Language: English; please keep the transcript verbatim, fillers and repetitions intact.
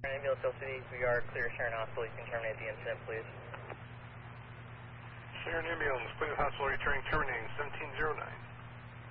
Ambulance Hill City, we are clear Sharon Hospital. You can terminate the incident, please. Sharon Ambulance, Plymouth Hospital returning, terminating seventeen oh nine.